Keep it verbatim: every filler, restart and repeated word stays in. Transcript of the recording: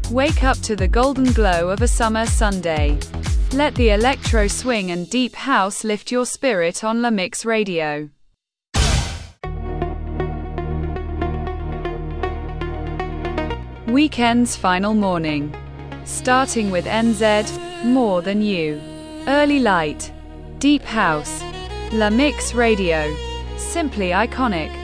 Wake up to the golden glow of a summer Sunday. Let the electro swing and deep house lift your spirit on La Mix Radio. Weekend's final morning. Starting with N Z, More Than You. Early light. Deep house. La Mix Radio. Simply iconic.